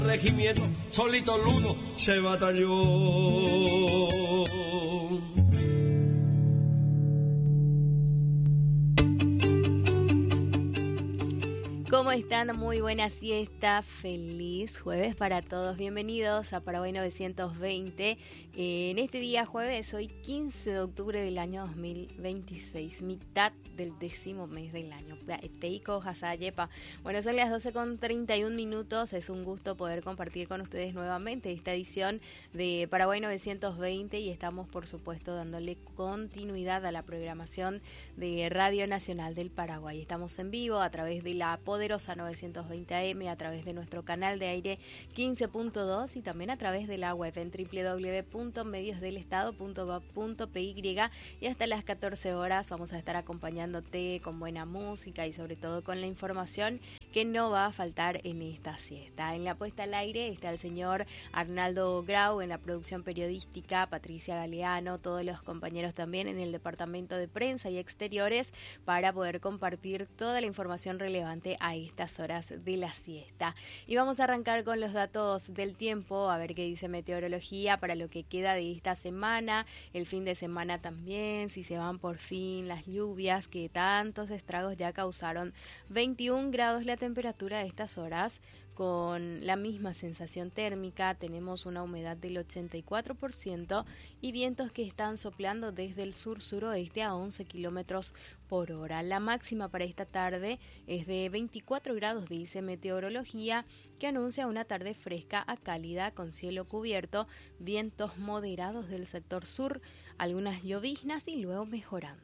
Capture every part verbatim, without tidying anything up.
Regimiento, solito el uno se batalló. ¿Cómo están? Muy buena siesta, feliz jueves para todos. Bienvenidos a Paraguay novecientos veinte. En este día jueves, hoy quince de octubre del año dos mil veintiséis, mitad del décimo mes del año. Teiko Hasayepa. Bueno, son las doce con treinta y un minutos. Es un gusto poder compartir con ustedes nuevamente esta edición de Paraguay novecientos veinte y estamos, por supuesto, dándole continuidad a la programación de Radio Nacional del Paraguay. Estamos en vivo a través de la poderosa novecientos veinte A M, a través de nuestro canal de aire quince punto dos y también a través de la web en doble u doble u doble u punto medios del estado punto gob punto pe y, y hasta las catorce horas vamos a estar acompañándote con buena música y sobre todo con la información que no va a faltar en esta siesta. En la puesta al aire está el señor Arnaldo Grau, en la producción periodística Patricia Galeano, todos los compañeros también en el departamento de prensa y exteriores para poder compartir toda la información relevante a estas horas de la siesta. Y vamos a arrancar con los datos del tiempo, a ver qué dice meteorología para lo que queda de esta semana, el fin de semana también, si se van por fin las lluvias que tantos estragos ya causaron. veintiún grados la temperatura a estas horas, con la misma sensación térmica, tenemos una humedad del ochenta y cuatro por ciento y vientos que están soplando desde el sur-suroeste a once kilómetros por hora. La máxima para esta tarde es de veinticuatro grados, dice meteorología, que anuncia una tarde fresca a cálida con cielo cubierto, vientos moderados del sector sur, algunas lloviznas y luego mejorando.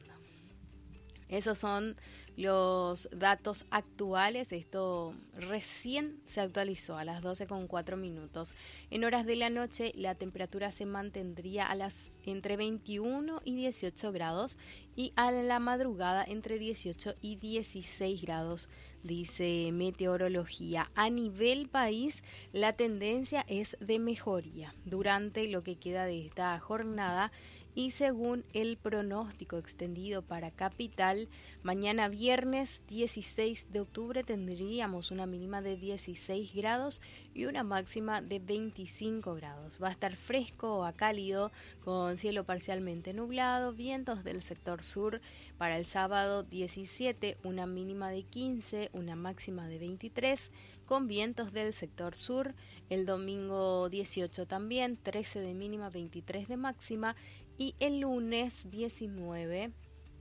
Esos son los datos actuales. Esto recién se actualizó a las doce con cuatro minutos. En horas de la noche la temperatura se mantendría a las entre veintiuno y dieciocho grados y a la madrugada entre dieciocho y dieciséis grados, dice meteorología. A nivel país la tendencia es de mejoría durante lo que queda de esta jornada. Y según el pronóstico extendido para capital, mañana viernes dieciséis de octubre tendríamos una mínima de dieciséis grados y una máxima de veinticinco grados. Va a estar fresco a cálido con cielo parcialmente nublado, vientos del sector sur. Para el sábado diecisiete, una mínima de quince, una máxima de veintitrés, con vientos del sector sur. El domingo dieciocho también, trece de mínima, veintitrés de máxima. Y el lunes diecinueve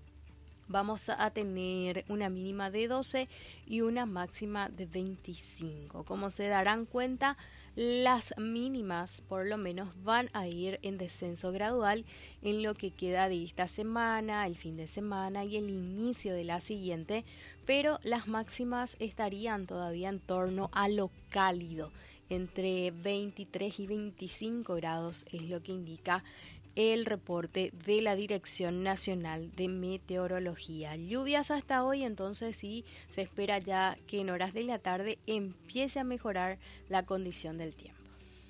vamos a tener una mínima de doce y una máxima de veinticinco. Como se darán cuenta, las mínimas por lo menos van a ir en descenso gradual en lo que queda de esta semana, el fin de semana y el inicio de la siguiente, pero las máximas estarían todavía en torno a lo cálido, entre veintitrés y veinticinco grados es lo que indica el reporte de la Dirección Nacional de Meteorología. Lluvias hasta hoy, entonces sí se espera ya que en horas de la tarde empiece a mejorar la condición del tiempo.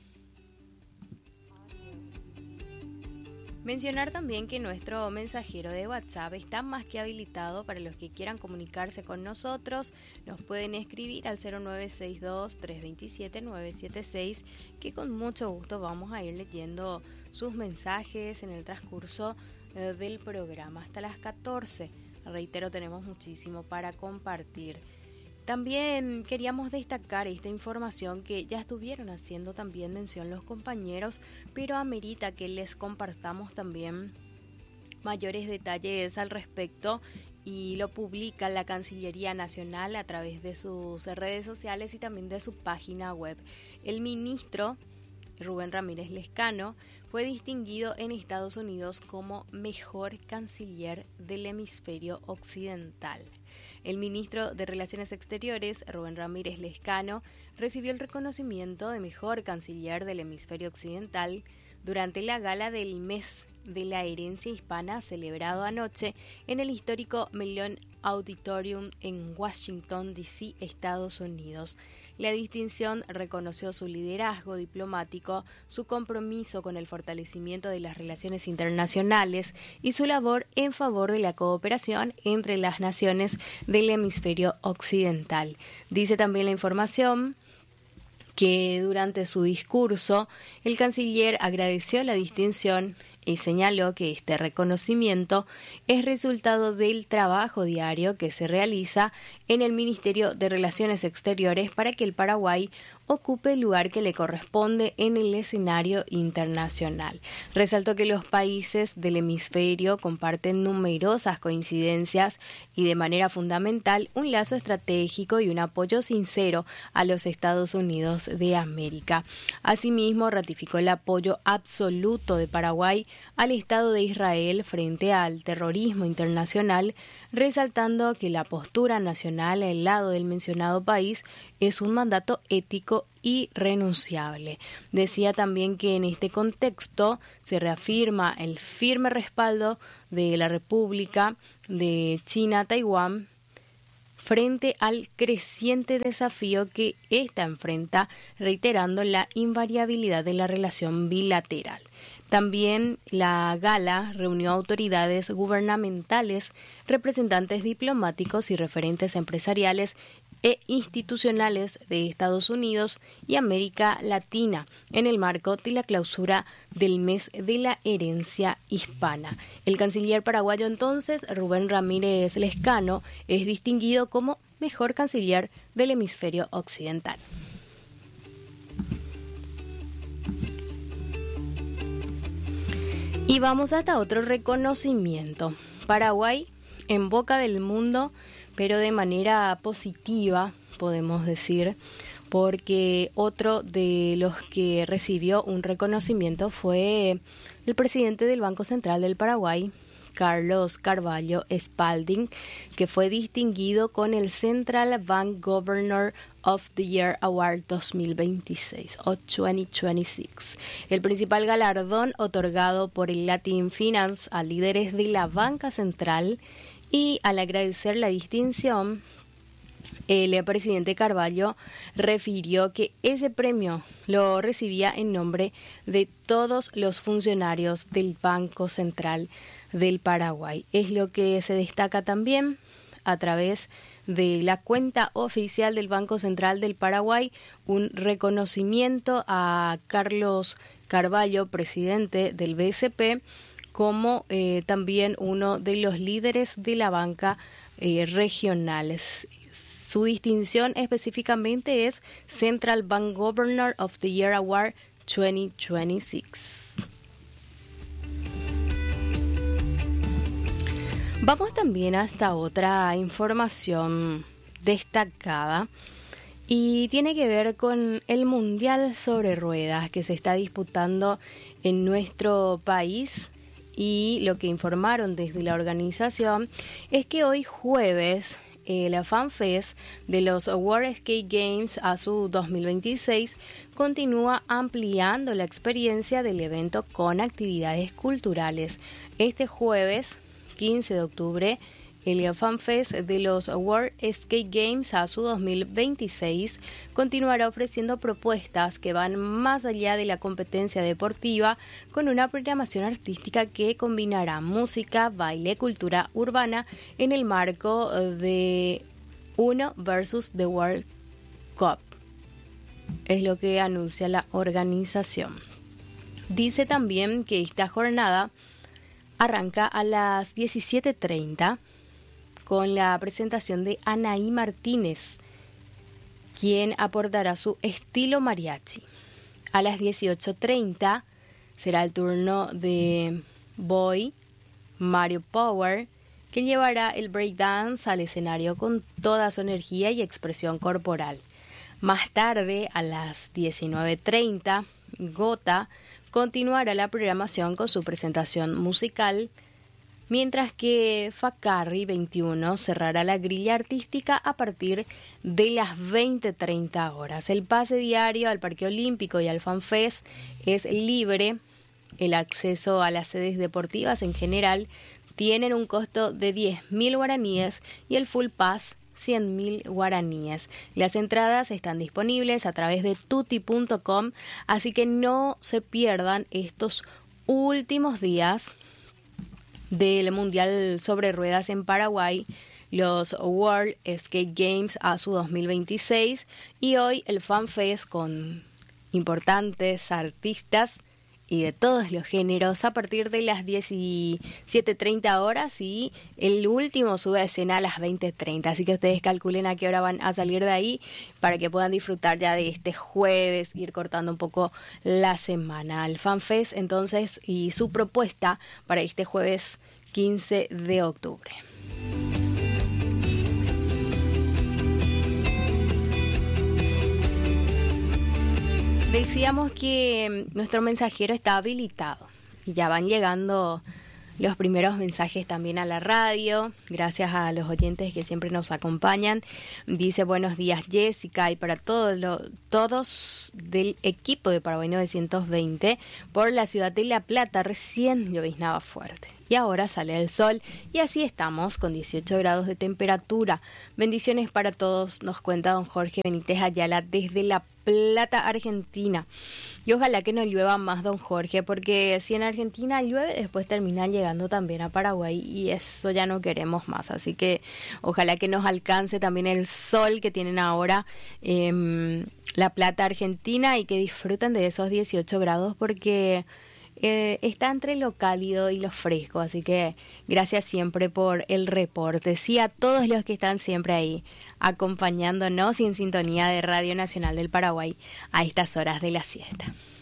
Mencionar también que nuestro mensajero de WhatsApp está más que habilitado para los que quieran comunicarse con nosotros. Nos pueden escribir al cero nueve seis dos, tres dos siete, nueve siete seis, que con mucho gusto vamos a ir leyendo sus mensajes en el transcurso eh, del programa hasta las catorce. Reitero, tenemos muchísimo para compartir. También queríamos destacar esta información que ya estuvieron haciendo también mención los compañeros, pero amerita que les compartamos también mayores detalles al respecto, y lo publica la Cancillería Nacional a través de sus redes sociales y también de su página web. El ministro Rubén Ramírez Lescano fue distinguido en Estados Unidos como mejor canciller del hemisferio occidental. El ministro de Relaciones Exteriores, Rubén Ramírez Lescano, recibió el reconocimiento de mejor canciller del hemisferio occidental durante la gala del mes de la herencia hispana celebrado anoche en el histórico Mellon Auditorium en Washington, D C, Estados Unidos. La distinción reconoció su liderazgo diplomático, su compromiso con el fortalecimiento de las relaciones internacionales y su labor en favor de la cooperación entre las naciones del hemisferio occidental. Dice también la información que durante su discurso el canciller agradeció la distinción y señaló que este reconocimiento es resultado del trabajo diario que se realiza en el Ministerio de Relaciones Exteriores para que el Paraguay ocupe el lugar que le corresponde en el escenario internacional. Resaltó que los países del hemisferio comparten numerosas coincidencias y de manera fundamental un lazo estratégico y un apoyo sincero a los Estados Unidos de América. Asimismo, ratificó el apoyo absoluto de Paraguay al Estado de Israel frente al terrorismo internacional, resaltando que la postura nacional al lado del mencionado país es un mandato ético irrenunciable. Decía también que en este contexto se reafirma el firme respaldo de la República de China-Taiwán frente al creciente desafío que ésta enfrenta, reiterando la invariabilidad de la relación bilateral. También la gala reunió autoridades gubernamentales, representantes diplomáticos y referentes empresariales e institucionales de Estados Unidos y América Latina en el marco de la clausura del mes de la herencia hispana. El canciller paraguayo entonces, Rubén Ramírez Lezcano, es distinguido como mejor canciller del hemisferio occidental. Y vamos hasta otro reconocimiento. Paraguay en boca del mundo, pero de manera positiva, podemos decir, porque otro de los que recibió un reconocimiento fue el presidente del Banco Central del Paraguay, Carlos Carvalho Spalding, que fue distinguido con el Central Bank Governor of the Year Award dos mil veintiséis o dos mil veintiséis, el principal galardón otorgado por el Latin Finance a líderes de la banca central. Y al agradecer la distinción, el presidente Carvalho refirió que ese premio lo recibía en nombre de todos los funcionarios del Banco Central del Paraguay. Es lo que se destaca también a través de la cuenta oficial del Banco Central del Paraguay, un reconocimiento a Carlos Carvalho, presidente del B C P, como eh, también uno de los líderes de la banca eh, regional. Su distinción específicamente es Central Bank Governor of the Year Award dos mil veintiséis. Vamos también hasta otra información destacada y tiene que ver con el Mundial sobre Ruedas que se está disputando en nuestro país. Y lo que informaron desde la organización es que hoy jueves eh, la FanFest de los World Skate Games A S U dos mil veintiséis continúa ampliando la experiencia del evento con actividades culturales. Este jueves quince de octubre, el FanFest de los World Skate Games A S U dos mil veintiséis continuará ofreciendo propuestas que van más allá de la competencia deportiva con una programación artística que combinará música, baile, cultura urbana en el marco de Uno versus The World Cup. Es lo que anuncia la organización. Dice también que esta jornada arranca a las diecisiete treinta con la presentación de Anaí Martínez, quien aportará su estilo mariachi. A las dieciocho treinta será el turno de Boy Mario Power, que llevará el breakdance al escenario con toda su energía y expresión corporal. Más tarde, a las diecinueve treinta, Gota continuará la programación con su presentación musical, mientras que Facarri veintiuno cerrará la grilla artística a partir de las veinte treinta horas. El pase diario al Parque Olímpico y al FanFest es libre. El acceso a las sedes deportivas en general tienen un costo de diez mil guaraníes y el Full Pass cien mil guaraníes. Las entradas están disponibles a través de tutti punto com, así que no se pierdan estos últimos días del Mundial sobre Ruedas en Paraguay, los World Skate Games A S U dos mil veintiséis y hoy el FanFest con importantes artistas y de todos los géneros a partir de las diecisiete treinta horas y el último sube a escena a las veinte treinta, así que ustedes calculen a qué hora van a salir de ahí para que puedan disfrutar ya de este jueves, ir cortando un poco la semana. El FanFest entonces y su propuesta para este jueves quince de octubre. Decíamos que nuestro mensajero está habilitado y ya van llegando los primeros mensajes también a la radio, gracias a los oyentes que siempre nos acompañan. Dice buenos días Jessica y para todos lo, todos del equipo de Paraguay novecientos veinte por la ciudad de La Plata recién lloviznaba fuerte. Y ahora sale el sol y así estamos con dieciocho grados de temperatura. Bendiciones para todos, nos cuenta don Jorge Benítez Ayala desde La Plata, Argentina. Y ojalá que no llueva más, don Jorge, porque si en Argentina llueve, después termina llegando también a Paraguay y eso ya no queremos más. Así que ojalá que nos alcance también el sol que tienen ahora eh, La Plata, Argentina y que disfruten de esos dieciocho grados porque... Eh, está entre lo cálido y lo fresco, así que gracias siempre por el reporte. Sí, a todos los que están siempre ahí acompañándonos y en sintonía de Radio Nacional del Paraguay a estas horas de la siesta.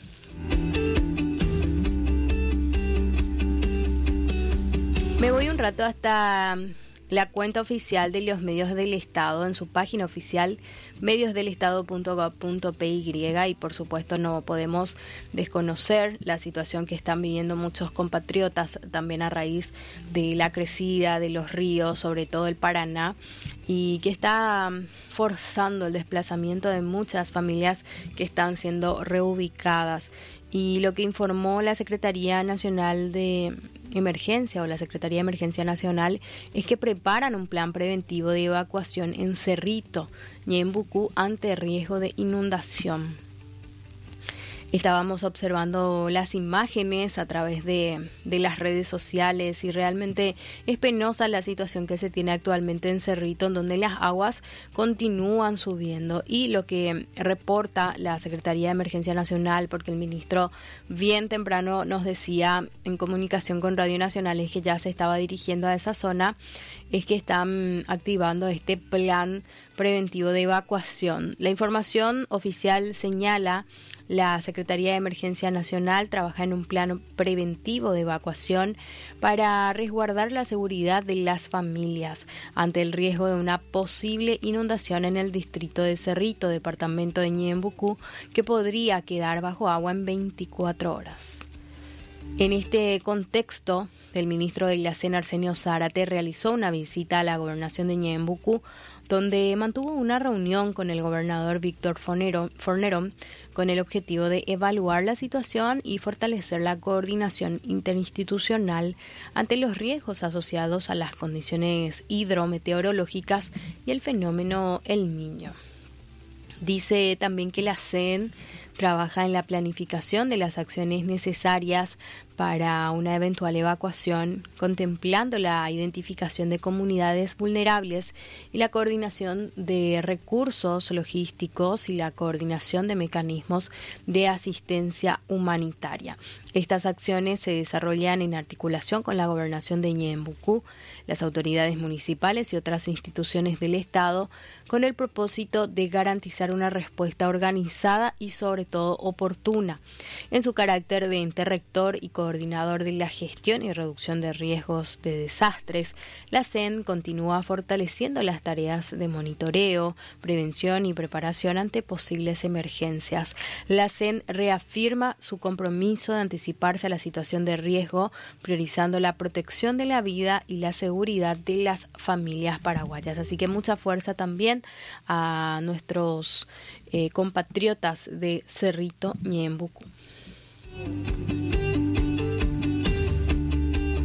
Me voy un rato hasta la cuenta oficial de los medios del Estado en su página oficial medios del estado punto gob punto pe y y por supuesto no podemos desconocer la situación que están viviendo muchos compatriotas también a raíz de la crecida de los ríos, sobre todo el Paraná, y que está forzando el desplazamiento de muchas familias que están siendo reubicadas. Y lo que informó la Secretaría Nacional de Emergencia o la Secretaría de Emergencia Nacional es que preparan un plan preventivo de evacuación en Cerrito, Ñembucú, ante riesgo de inundación. Estábamos observando las imágenes a través de, de las redes sociales y realmente es penosa la situación que se tiene actualmente en Cerrito, en donde las aguas continúan subiendo. Y lo que reporta la Secretaría de Emergencia Nacional, porque el ministro bien temprano nos decía en comunicación con Radio Nacional es que ya se estaba dirigiendo a esa zona, es que están activando este plan preventivo de evacuación. La información oficial señala: la Secretaría de Emergencia Nacional trabaja en un plan preventivo de evacuación para resguardar la seguridad de las familias ante el riesgo de una posible inundación en el distrito de Cerrito, departamento de Ñembucú, que podría quedar bajo agua en veinticuatro horas. En este contexto, el ministro de la S E N, Arsenio Zárate, realizó una visita a la gobernación de Ñembucú, donde mantuvo una reunión con el gobernador Víctor Fornerón con el objetivo de evaluar la situación y fortalecer la coordinación interinstitucional ante los riesgos asociados a las condiciones hidrometeorológicas y el fenómeno El Niño. Dice también que la S E N trabaja en la planificación de las acciones necesarias para una eventual evacuación, contemplando la identificación de comunidades vulnerables y la coordinación de recursos logísticos y la coordinación de mecanismos de asistencia humanitaria. Estas acciones se desarrollan en articulación con la gobernación de Ñembucú, las autoridades municipales y otras instituciones del Estado, con el propósito de garantizar una respuesta organizada y sobre todo oportuna. En su carácter de ente rector y coordinador de la gestión y reducción de riesgos de desastres, la S E N continúa fortaleciendo las tareas de monitoreo, prevención y preparación ante posibles emergencias. La S E N reafirma su compromiso de anticiparse a la situación de riesgo, priorizando la protección de la vida y la seguridad de las familias paraguayas. Así que mucha fuerza también a nuestros eh, compatriotas de Cerrito, Ñembucú.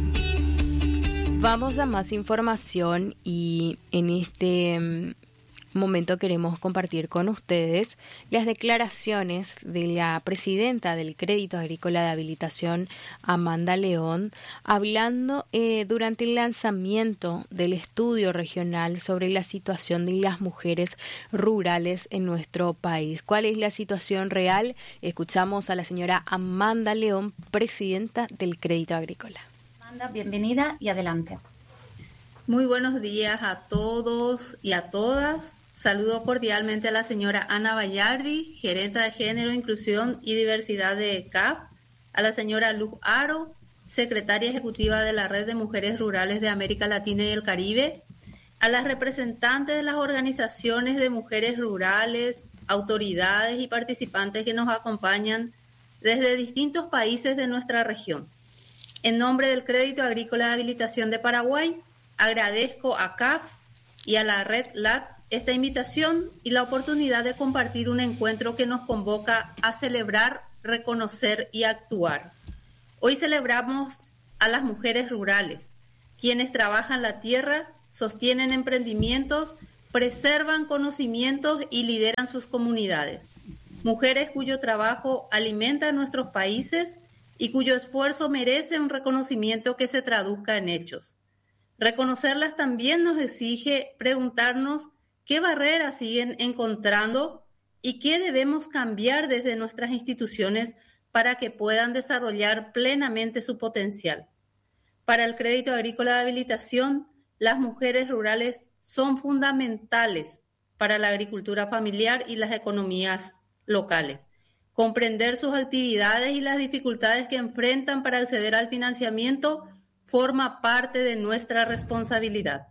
Vamos a más información y en este momento queremos compartir con ustedes las declaraciones de la presidenta del Crédito Agrícola de Habilitación, Amanda León, hablando eh, durante el lanzamiento del estudio regional sobre la situación de las mujeres rurales en nuestro país. ¿Cuál es la situación real? Escuchamos a la señora Amanda León, presidenta del Crédito Agrícola. Amanda, bienvenida y adelante. Muy buenos días a todos y a todas. Saludo cordialmente a la señora Ana Bayardi, gerenta de Género, Inclusión y Diversidad de C A F, a la señora Luz Aro, secretaria ejecutiva de la Red de Mujeres Rurales de América Latina y el Caribe, a las representantes de las organizaciones de mujeres rurales, autoridades y participantes que nos acompañan desde distintos países de nuestra región. En nombre del Crédito Agrícola de Habilitación de Paraguay, agradezco a C A F y a la Red L A T esta invitación y la oportunidad de compartir un encuentro que nos convoca a celebrar, reconocer y actuar. Hoy celebramos a las mujeres rurales, quienes trabajan la tierra, sostienen emprendimientos, preservan conocimientos y lideran sus comunidades. Mujeres cuyo trabajo alimenta nuestros países y cuyo esfuerzo merece un reconocimiento que se traduzca en hechos. Reconocerlas también nos exige preguntarnos qué barreras siguen encontrando y qué debemos cambiar desde nuestras instituciones para que puedan desarrollar plenamente su potencial. Para el Crédito Agrícola de Habilitación, las mujeres rurales son fundamentales para la agricultura familiar y las economías locales. Comprender sus actividades y las dificultades que enfrentan para acceder al financiamiento forma parte de nuestra responsabilidad.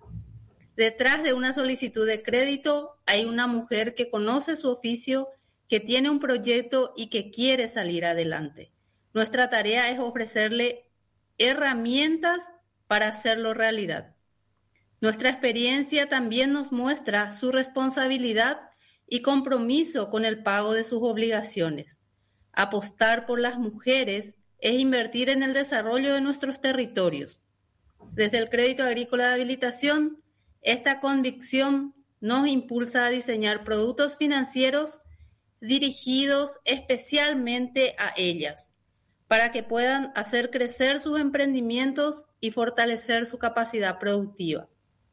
Detrás de una solicitud de crédito hay una mujer que conoce su oficio, que tiene un proyecto y que quiere salir adelante. Nuestra tarea es ofrecerle herramientas para hacerlo realidad. Nuestra experiencia también nos muestra su responsabilidad y compromiso con el pago de sus obligaciones. Apostar por las mujeres es invertir en el desarrollo de nuestros territorios. Desde el Crédito Agrícola de Habilitación, esta convicción nos impulsa a diseñar productos financieros dirigidos especialmente a ellas, para que puedan hacer crecer sus emprendimientos y fortalecer su capacidad productiva.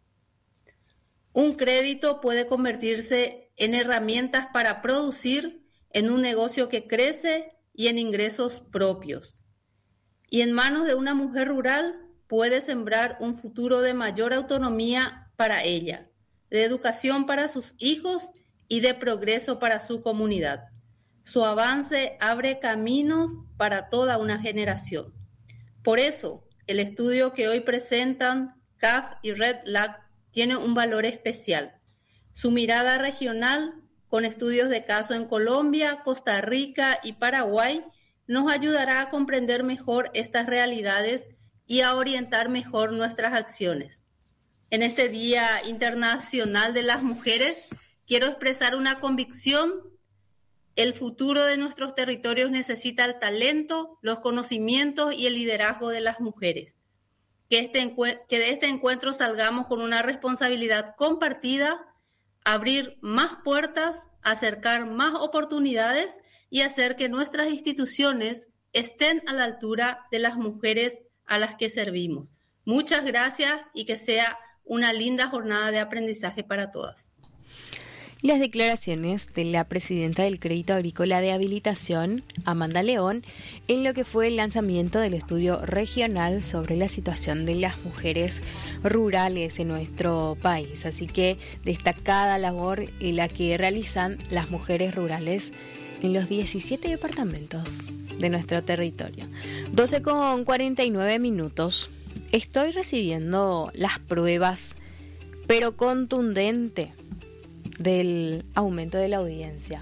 Un crédito puede convertirse en herramientas para producir en un negocio que crece y en ingresos propios. Y en manos de una mujer rural puede sembrar un futuro de mayor autonomía para ella, de educación para sus hijos y de progreso para su comunidad. Su avance abre caminos para toda una generación. Por eso, el estudio que hoy presentan C A F y Red L A C tiene un valor especial. Su mirada regional, con estudios de caso en Colombia, Costa Rica y Paraguay, nos ayudará a comprender mejor estas realidades y a orientar mejor nuestras acciones. En este Día Internacional de las Mujeres, quiero expresar una convicción: el futuro de nuestros territorios necesita el talento, los conocimientos y el liderazgo de las mujeres. Que, este, que de este encuentro salgamos con una responsabilidad compartida, abrir más puertas, acercar más oportunidades y hacer que nuestras instituciones estén a la altura de las mujeres a las que servimos. Muchas gracias y que sea una linda jornada de aprendizaje para todas. Las declaraciones de la presidenta del Crédito Agrícola de Habilitación, Amanda León, en lo que fue el lanzamiento del estudio regional sobre la situación de las mujeres rurales en nuestro país. Así que destacada labor en la que realizan las mujeres rurales en los diecisiete departamentos de nuestro territorio. doce con cuarenta y nueve minutos. Estoy recibiendo las pruebas, pero contundente, del aumento de la audiencia.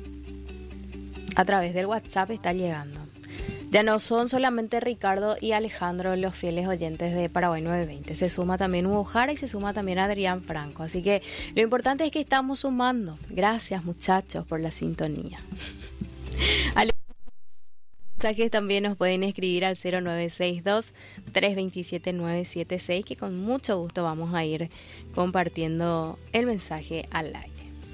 A través del WhatsApp está llegando. Ya no son solamente Ricardo y Alejandro los fieles oyentes de Paraguay novecientos veinte. Se suma también Hugo Jara y se suma también Adrián Franco. Así que lo importante es que estamos sumando. Gracias, muchachos, por la sintonía. Mensajes también nos pueden escribir al cero nueve seis dos, tres dos siete, nueve siete seis, que con mucho gusto vamos a ir compartiendo el mensaje al aire.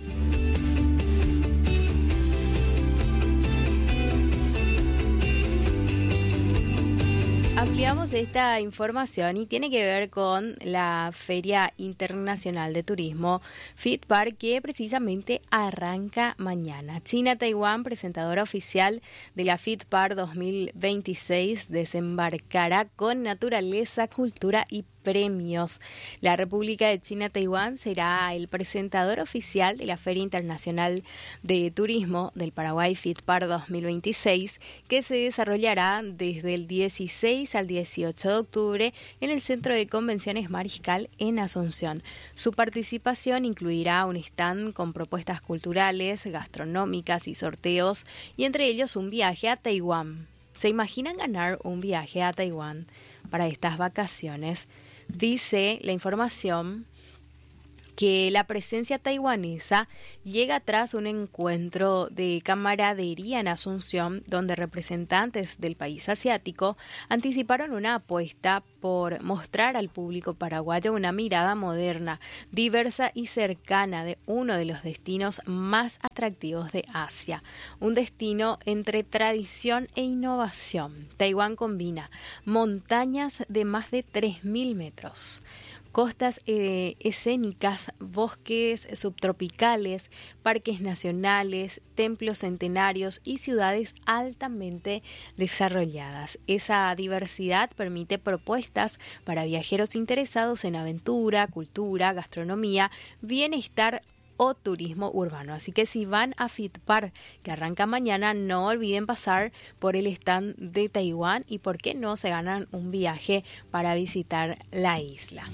Ampliamos esta información y tiene que ver con la Feria Internacional de Turismo FITPAR, que precisamente arranca mañana. China-Taiwán, presentadora oficial de la FITPAR dos mil veintiséis, desembarcará con naturaleza, cultura y premios. La República de China-Taiwán será el presentador oficial de la Feria Internacional de Turismo del Paraguay FITPAR dos mil veintiséis, que se desarrollará desde el dieciséis al dieciocho de octubre en el Centro de Convenciones Mariscal en Asunción. Su participación incluirá un stand con propuestas culturales, gastronómicas y sorteos, y entre ellos un viaje a Taiwán. ¿Se imaginan ganar un viaje a Taiwán para estas vacaciones? Dice la información que la presencia taiwanesa llega tras un encuentro de camaradería en Asunción, donde representantes del país asiático anticiparon una apuesta por mostrar al público paraguayo una mirada moderna, diversa y cercana de uno de los destinos más atractivos de Asia. Un destino entre tradición e innovación. Taiwán combina montañas de más de tres mil metros, costas eh, escénicas, bosques subtropicales, parques nacionales, templos centenarios y ciudades altamente desarrolladas. Esa diversidad permite propuestas para viajeros interesados en aventura, cultura, gastronomía, bienestar o turismo urbano. Así que si van a FITPAR, que arranca mañana, no olviden pasar por el stand de Taiwán y por qué no se ganan un viaje para visitar la isla.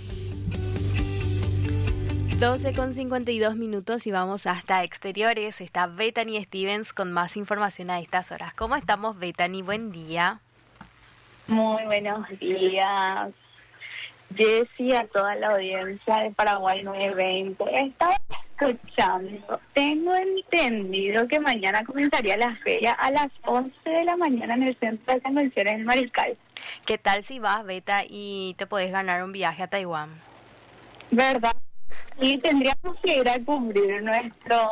doce con cincuenta y dos minutos y vamos hasta exteriores. Está Bethany Stevens con más información a estas horas. ¿Cómo estamos, Bethany? Buen día. Muy buenos días, Jessy, a toda la audiencia de Paraguay nueve veinte. Estaba escuchando, tengo entendido que mañana comenzaría la feria a las once de la mañana en el Centro de Convenciones del Mariscal. ¿Qué tal si vas, Beta, y te podés ganar un viaje a Taiwán? ¿Verdad? Y tendríamos que ir a cubrir nuestro...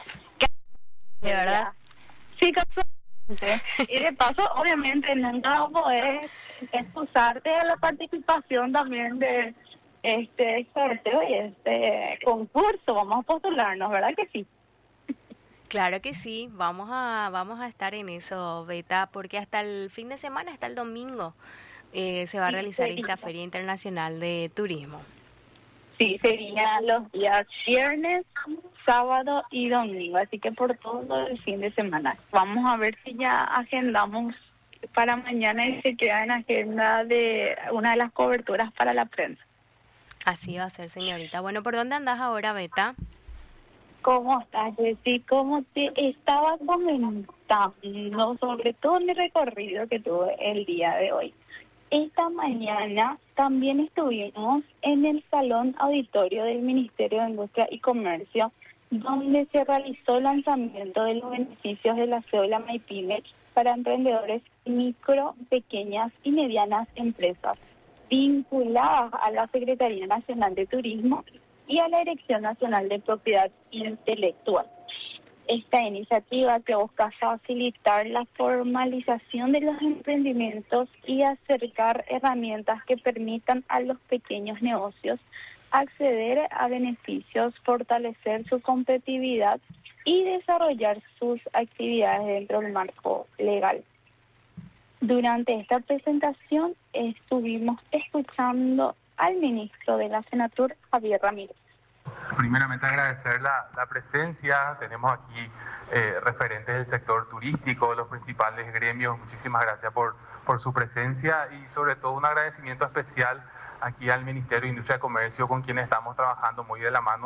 ¿De verdad? Sí, casualmente. Y de paso, obviamente, nunca podés excusarte de la participación también de este sorteo y este concurso. Vamos a postularnos, ¿verdad que sí? Claro que sí, vamos a vamos a estar en eso, Beta, porque hasta el fin de semana, hasta el domingo, eh, se va a realizar sí, esta Feria Internacional de Turismo. Sí, serían los días viernes, sábado y domingo, así que por todo el fin de semana. Vamos a ver si ya agendamos para mañana y se queda en agenda de una de las coberturas para la prensa. Así va a ser, señorita. Bueno, ¿por dónde andás ahora, Beta? ¿Cómo estás, Jessy? Como te estaba comentando, sobre todo mi recorrido que tuve el día de hoy. Esta mañana también estuvimos en el Salón Auditorio del Ministerio de Industria y Comercio, donde se realizó el lanzamiento de los beneficios de la cédula MyPyme para emprendedores micro, pequeñas y medianas empresas, vinculadas a la Secretaría Nacional de Turismo y a la Dirección Nacional de Propiedad Intelectual. Esta iniciativa que busca facilitar la formalización de los emprendimientos y acercar herramientas que permitan a los pequeños negocios acceder a beneficios, fortalecer su competitividad y desarrollar sus actividades dentro del marco legal. Durante esta presentación estuvimos escuchando al ministro de la Senatur, Javier Ramírez. Primeramente agradecer la, la presencia, tenemos aquí eh, referentes del sector turístico, los principales gremios, muchísimas gracias por, por su presencia y sobre todo un agradecimiento especial aquí al Ministerio de Industria y Comercio, con quien estamos trabajando muy de la mano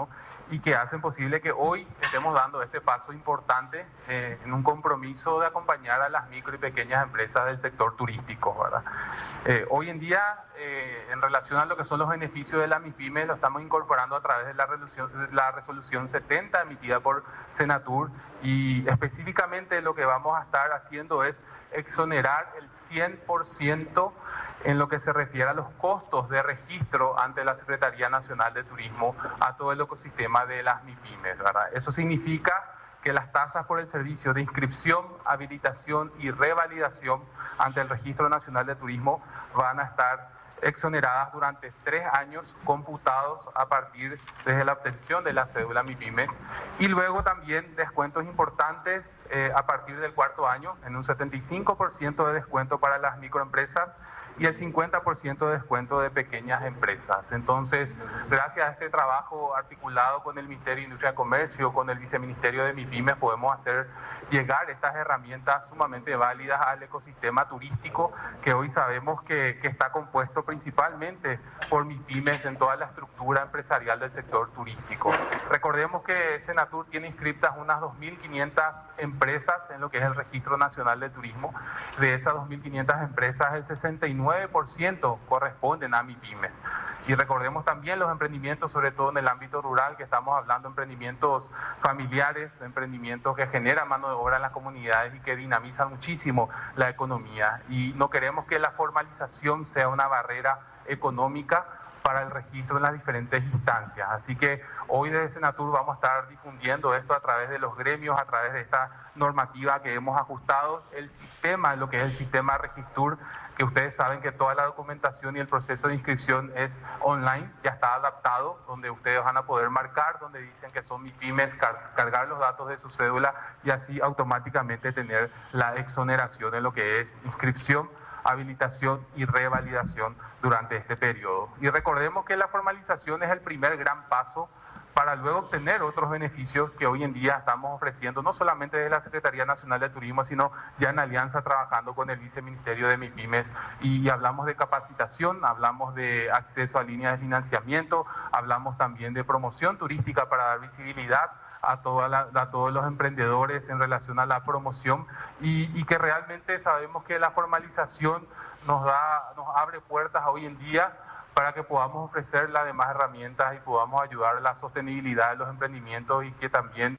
y que hacen posible que hoy estemos dando este paso importante eh, en un compromiso de acompañar a las micro y pequeñas empresas del sector turístico, ¿verdad? Eh, hoy en día, eh, en relación a lo que son los beneficios de las MIPYMES, lo estamos incorporando a través de la resolución, la resolución setenta emitida por Senatur, y específicamente lo que vamos a estar haciendo es exonerar el cien por ciento en lo que se refiere a los costos de registro ante la Secretaría Nacional de Turismo a todo el ecosistema de las MIPYMES, ¿verdad? Eso significa que las tasas por el servicio de inscripción, habilitación y revalidación ante el Registro Nacional de Turismo van a estar exoneradas durante tres años computados a partir desde la obtención de la cédula MIPYMES, y luego también descuentos importantes eh, a partir del cuarto año en un setenta y cinco por ciento de descuento para las microempresas y el cincuenta por ciento de descuento de pequeñas empresas. Entonces, gracias a este trabajo articulado con el Ministerio de Industria y Comercio, con el Viceministerio de MIPYMES, podemos hacer llegar estas herramientas sumamente válidas al ecosistema turístico, que hoy sabemos que, que está compuesto principalmente por MIPYMES en toda la estructura empresarial del sector turístico. Recordemos que Senatur tiene inscritas unas dos mil quinientas empresas en lo que es el Registro Nacional de Turismo. De esas dos mil quinientas empresas, el sesenta y nueve por ciento corresponden a MIPYMES. Y recordemos también los emprendimientos, sobre todo en el ámbito rural, que estamos hablando de emprendimientos familiares, emprendimientos que generan mano de obra en las comunidades y que dinamizan muchísimo la economía. Y no queremos que la formalización sea una barrera económica para el registro en las diferentes instancias. Así que hoy desde Senatur vamos a estar difundiendo esto a través de los gremios, a través de esta normativa que hemos ajustado, el sistema, lo que es el sistema Registur, que ustedes saben que toda la documentación y el proceso de inscripción es online, ya está adaptado, donde ustedes van a poder marcar, donde dicen que son MIPYMES, car cargar los datos de su cédula y así automáticamente tener la exoneración en lo que es inscripción, habilitación y revalidación durante este periodo. Y recordemos que la formalización es el primer gran paso para luego obtener otros beneficios que hoy en día estamos ofreciendo, no solamente desde la Secretaría Nacional de Turismo, sino ya en alianza trabajando con el Viceministerio de MIPYMES, y, y hablamos de capacitación, hablamos de acceso a líneas de financiamiento, hablamos también de promoción turística para dar visibilidad a, toda la, a todos los emprendedores en relación a la promoción, y, y que realmente sabemos que la formalización nos da, nos abre puertas hoy en día para que podamos ofrecer las demás herramientas y podamos ayudar a la sostenibilidad de los emprendimientos, y que también...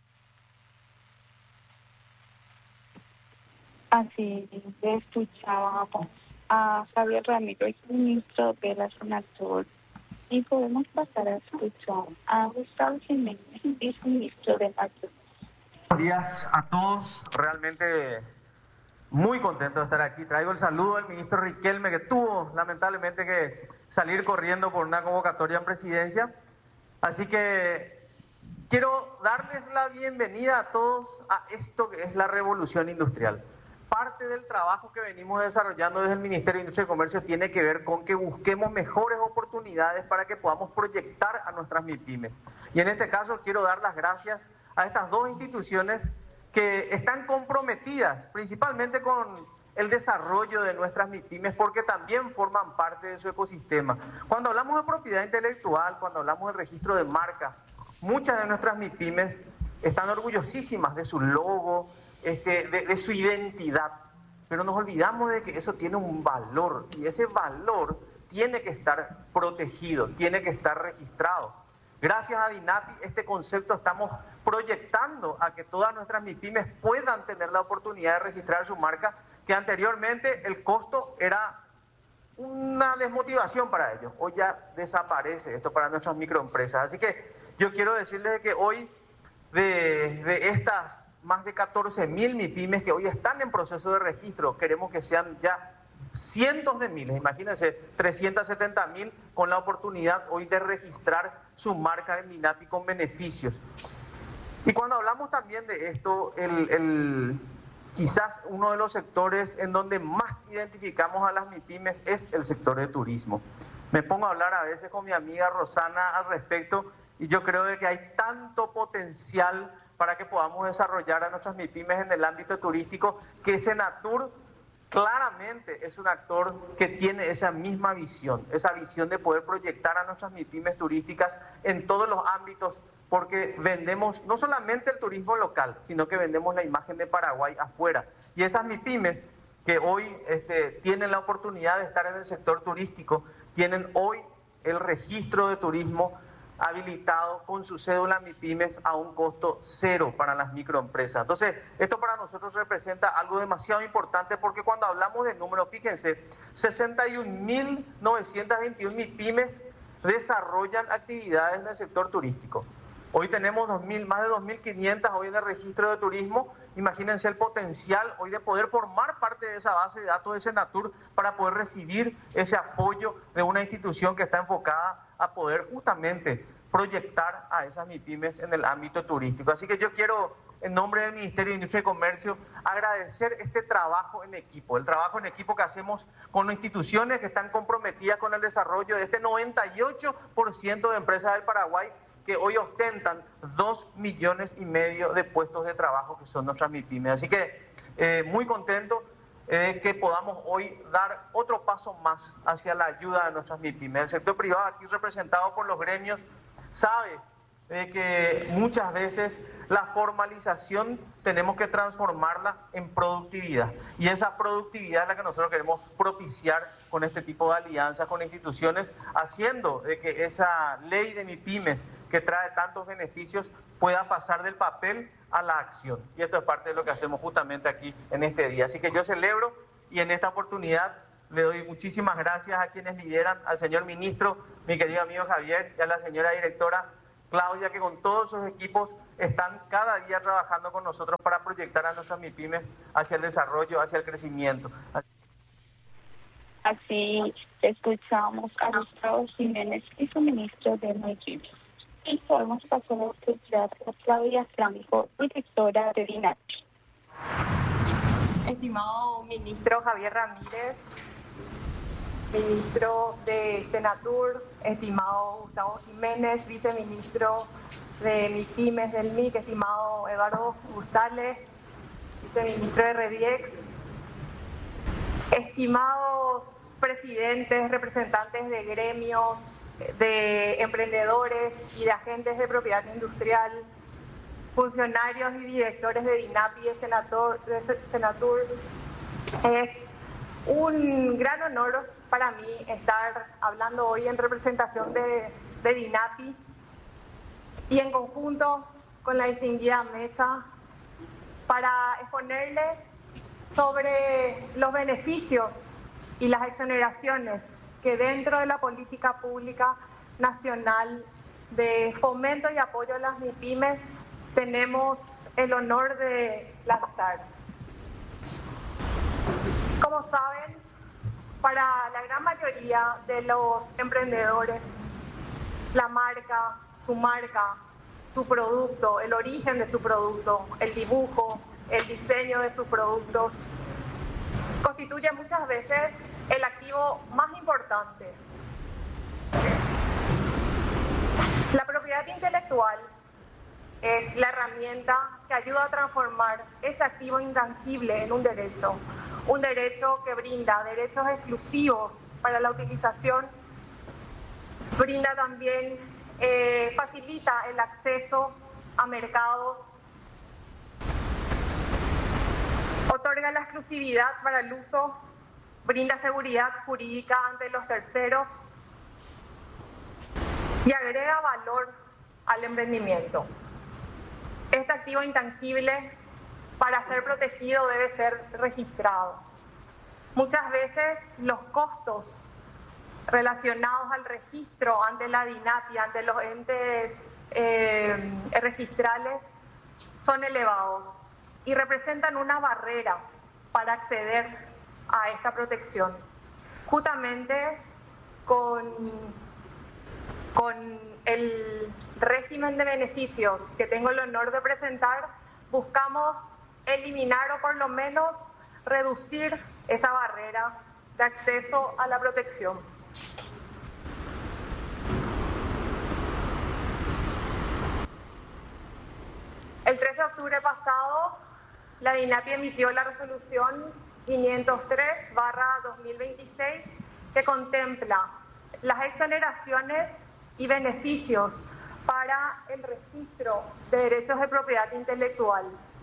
Así escuchábamos a Javier Ramírez, ministro de la Senatur, y podemos pasar a escuchar a Gustavo Jiménez, viceministro de Natur. Buenos días a todos, realmente muy contento de estar aquí. Traigo el saludo del ministro Riquelme, que tuvo lamentablemente que salir corriendo por una convocatoria en presidencia. Así que quiero darles la bienvenida a todos a esto que es la revolución industrial. Parte del trabajo que venimos desarrollando desde el Ministerio de Industria y Comercio tiene que ver con que busquemos mejores oportunidades para que podamos proyectar a nuestras MIPYMES. Y en este caso quiero dar las gracias a estas dos instituciones que están comprometidas principalmente con el desarrollo de nuestras MIPYMES, porque también forman parte de su ecosistema. Cuando hablamos de propiedad intelectual, cuando hablamos de registro de marca, muchas de nuestras MIPYMES están orgullosísimas de su logo, este, de, de su identidad, pero nos olvidamos de que eso tiene un valor, y ese valor tiene que estar protegido, tiene que estar registrado. Gracias a DINAPI, este concepto estamos proyectando a que todas nuestras MIPYMES puedan tener la oportunidad de registrar su marca, que anteriormente el costo era una desmotivación para ellos. Hoy ya desaparece esto para nuestras microempresas. Así que yo quiero decirles que hoy, de, de estas más de catorce mil MIPYMES que hoy están en proceso de registro, queremos que sean ya cientos de miles, imagínense, trescientos setenta mil con la oportunidad hoy de registrar su marca en DINAPI con beneficios. Y cuando hablamos también de esto, el, el, quizás uno de los sectores en donde más identificamos a las MIPYMES es el sector de turismo. Me pongo a hablar a veces con mi amiga Rosana al respecto, y yo creo de que hay tanto potencial para que podamos desarrollar a nuestras MIPYMES en el ámbito turístico, que Senatur claramente es un actor que tiene esa misma visión, esa visión de poder proyectar a nuestras MIPYMES turísticas en todos los ámbitos porque vendemos no solamente el turismo local, sino que vendemos la imagen de Paraguay afuera. Y esas MIPYMES que hoy este, tienen la oportunidad de estar en el sector turístico, tienen hoy el registro de turismo habilitado con su cédula MIPYMES a un costo cero para las microempresas. Entonces, esto para nosotros representa algo demasiado importante, porque cuando hablamos de números, fíjense, sesenta y un mil novecientas veintiuno MIPYMES desarrollan actividades en el sector turístico. Hoy tenemos dos mil, más de dos mil quinientas hoy en el registro de turismo. Imagínense el potencial hoy de poder formar parte de esa base de datos de Senatur para poder recibir ese apoyo de una institución que está enfocada a poder justamente proyectar a esas MIPYMES en el ámbito turístico. Así que yo quiero, en nombre del Ministerio de Industria y Comercio, agradecer este trabajo en equipo, el trabajo en equipo que hacemos con instituciones que están comprometidas con el desarrollo de este noventa y ocho por ciento de empresas del Paraguay que hoy ostentan dos millones y medio de puestos de trabajo que son nuestras MIPYMES. Así que eh, muy contento de eh, que podamos hoy dar otro paso más hacia la ayuda de nuestras MIPYMES. El sector privado, aquí representado por los gremios, sabe eh, que muchas veces la formalización tenemos que transformarla en productividad. Y esa productividad es la que nosotros queremos propiciar con este tipo de alianzas con instituciones, haciendo de que esa ley de MIPYMES que trae tantos beneficios pueda pasar del papel a la acción. Y esto es parte de lo que hacemos justamente aquí en este día. Así que yo celebro y en esta oportunidad le doy muchísimas gracias a quienes lideran, al señor ministro, mi querido amigo Javier, y a la señora directora Claudia, que con todos sus equipos están cada día trabajando con nosotros para proyectar a nuestras MIPYMES hacia el desarrollo, hacia el crecimiento. Así escuchamos a Gustavo Jiménez, viceministro de MIPYMES. Y podemos pasar a escuchar a Claudia Franco, directora de DINAPI. Estimado ministro Javier Ramírez, ministro de Senatur, estimado Gustavo Jiménez, viceministro de MIPYMES del M I C, estimado Eduardo Gustales, viceministro de REDIEX, estimados presidentes, representantes de gremios, de emprendedores y de agentes de propiedad industrial, funcionarios y directores de DINAPI y de Senatur, de Senatur, es un gran honor para mí estar hablando hoy en representación de, de DINAPI y en conjunto con la distinguida mesa para exponerles sobre los beneficios y las exoneraciones que dentro de la política pública nacional de fomento y apoyo a las MIPYMES tenemos el honor de lanzar. Como saben, para la gran mayoría de los emprendedores, la marca, su marca, su producto, el origen de su producto, el dibujo, el diseño de sus productos, constituye muchas veces el activo más importante. La propiedad intelectual es la herramienta que ayuda a transformar ese activo intangible en un derecho, un derecho que brinda derechos exclusivos para la utilización, brinda también, eh, facilita el acceso a mercados, otorga la exclusividad para el uso, brinda seguridad jurídica ante los terceros y agrega valor al emprendimiento. Este activo intangible, para ser protegido, debe ser registrado. Muchas veces los costos relacionados al registro ante la DINAPI, ante los entes eh, registrales, son elevados y representan una barrera para acceder a esta protección. Justamente con, con el régimen de beneficios que tengo el honor de presentar, buscamos eliminar o por lo menos reducir esa barrera de acceso a la protección. El trece de octubre pasado, la DINAPI emitió la resolución quinientos tres barra dos mil veintiséis que contempla las exoneraciones y beneficios para el registro de derechos de propiedad intelectual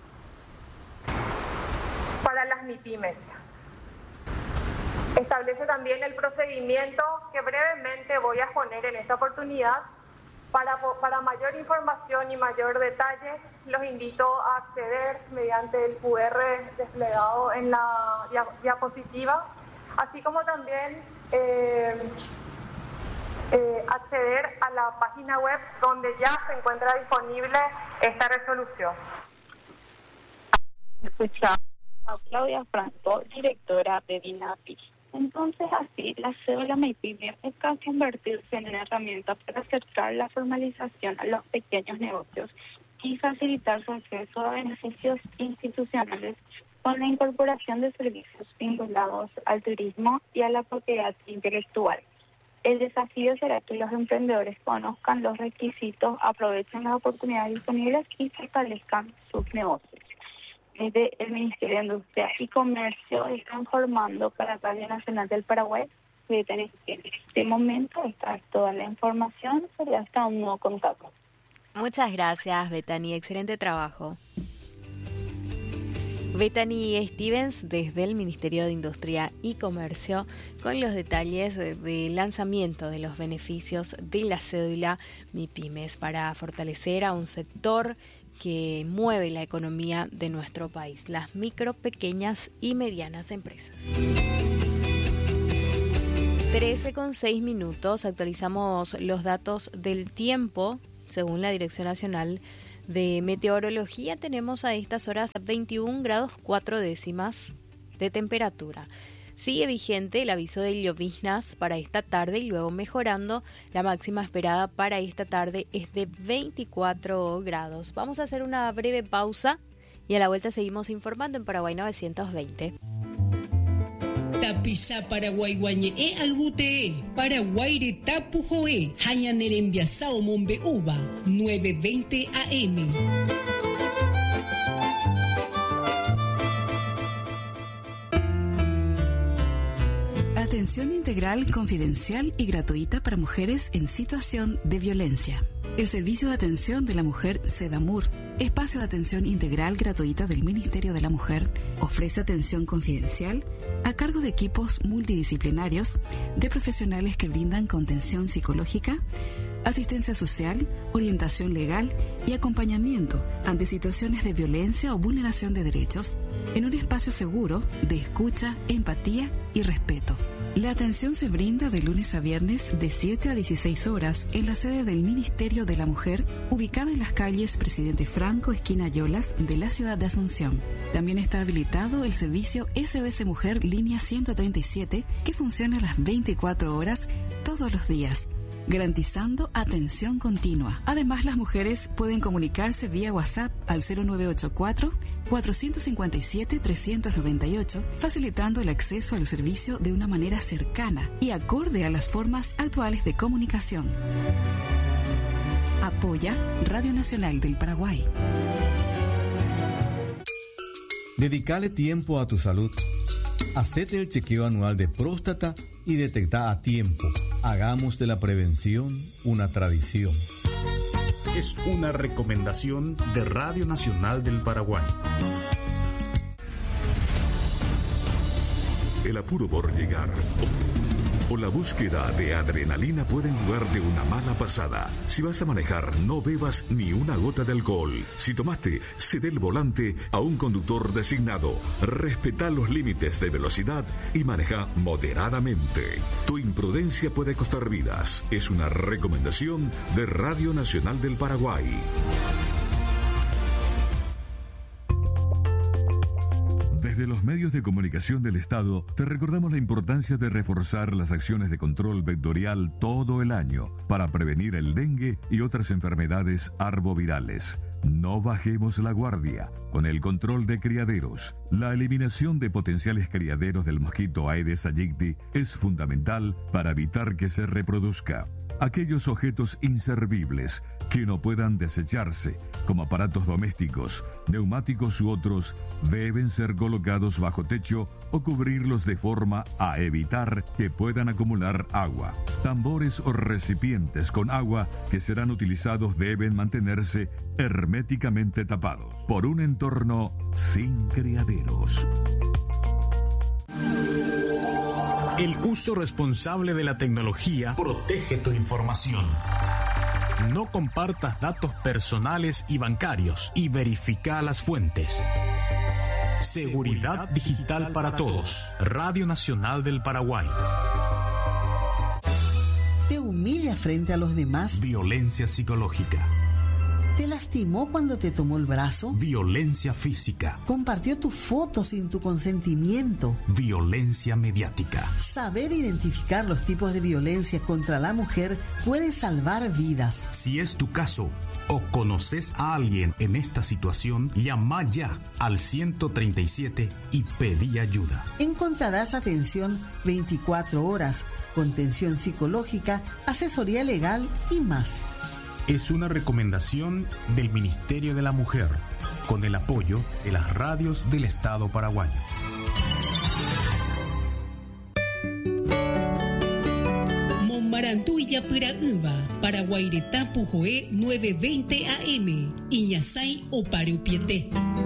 para las MIPYMES. Establece también el procedimiento que brevemente voy a exponer en esta oportunidad. Para, para mayor información y mayor detalle, los invito a acceder mediante el cu erre desplegado en la dia, diapositiva, así como también eh, eh, acceder a la página web donde ya se encuentra disponible esta resolución. Escuchamos a Claudia Franco, directora de DINAPI. Entonces, así, la cédula MIPYME busca convertirse en una herramienta para acercar la formalización a los pequeños negocios y facilitar su acceso a beneficios institucionales con la incorporación de servicios vinculados al turismo y a la propiedad intelectual. El desafío será que los emprendedores conozcan los requisitos, aprovechen las oportunidades disponibles y fortalezcan sus negocios. Desde el Ministerio de Industria y Comercio están formando para Radio Nacional del Paraguay. En este momento está toda la información, sería hasta un nuevo contacto. Muchas gracias, Bethany, excelente trabajo. Bethany Stevens desde el Ministerio de Industria y Comercio con los detalles del lanzamiento de los beneficios de la cédula MIPYMES para fortalecer a un sector que mueve la economía de nuestro país, las micro, pequeñas y medianas empresas. trece con seis minutos, actualizamos los datos del tiempo. Según la Dirección Nacional de Meteorología, tenemos a estas horas veintiún grados cuatro décimas de temperatura. Sigue vigente el aviso de lloviznas para esta tarde y luego mejorando. La máxima esperada para esta tarde es de veinticuatro grados. Vamos a hacer una breve pausa y a la vuelta seguimos informando en Paraguay novecientos veinte. Tapisa Paraguay guañe e albute Paraguay tapu joe hañaner enviasao mombe uva nueve veinte A M. Atención integral, confidencial y gratuita para mujeres en situación de violencia. El Servicio de Atención de la Mujer SEDAMUR, espacio de atención integral gratuita del Ministerio de la Mujer, ofrece atención confidencial a cargo de equipos multidisciplinarios de profesionales que brindan contención psicológica, asistencia social, orientación legal y acompañamiento ante situaciones de violencia o vulneración de derechos en un espacio seguro de escucha, empatía y respeto. La atención se brinda de lunes a viernes de siete a dieciséis horas en la sede del Ministerio de la Mujer, ubicada en las calles Presidente Franco, esquina Yolas, de la ciudad de Asunción. También está habilitado el servicio S O S Mujer Línea ciento treinta y siete, que funciona a las veinticuatro horas todos los días, garantizando atención continua. Además, las mujeres pueden comunicarse vía WhatsApp al cero nueve ocho cuatro, cuatro cinco siete, tres nueve ocho, facilitando el acceso al servicio de una manera cercana y acorde a las formas actuales de comunicación. Apoya Radio Nacional del Paraguay. Dedicale tiempo a tu salud. Hacete el chequeo anual de próstata y detecta a tiempo. Hagamos de la prevención una tradición. Es una recomendación de Radio Nacional del Paraguay. El apuro por llegar o la búsqueda de adrenalina pueden jugarte una mala pasada. Si vas a manejar, no bebas ni una gota de alcohol. Si tomaste, cede el volante a un conductor designado. Respeta los límites de velocidad y maneja moderadamente. Tu imprudencia puede costar vidas. Es una recomendación de Radio Nacional del Paraguay. Desde los medios de comunicación del Estado, te recordamos la importancia de reforzar las acciones de control vectorial todo el año para prevenir el dengue y otras enfermedades arbovirales. No bajemos la guardia. Con el control de criaderos, la eliminación de potenciales criaderos del mosquito Aedes aegypti es fundamental para evitar que se reproduzca. Aquellos objetos inservibles que no puedan desecharse, como aparatos domésticos, neumáticos u otros, deben ser colocados bajo techo o cubrirlos de forma a evitar que puedan acumular agua. Tambores o recipientes con agua que serán utilizados deben mantenerse herméticamente tapados por un entorno sin criaderos. El uso responsable de la tecnología protege tu información. No compartas datos personales y bancarios y verifica las fuentes. Seguridad digital para todos. Radio Nacional del Paraguay. ¿Te humilla frente a los demás? Violencia psicológica. ¿Te lastimó cuando te tomó el brazo? Violencia física. ¿Compartió tu foto sin tu consentimiento? Violencia mediática. Saber identificar los tipos de violencia contra la mujer puede salvar vidas. Si es tu caso o conoces a alguien en esta situación, llama ya al ciento treinta y siete y pedí ayuda. Encontrarás atención veinticuatro horas, contención psicológica, asesoría legal y más. Es una recomendación del Ministerio de la Mujer, con el apoyo de las radios del Estado paraguayo. Monmarantuya Piraúba, Paraguairetapu Joé nueve veinte A M, Iñasai o Pariupiete.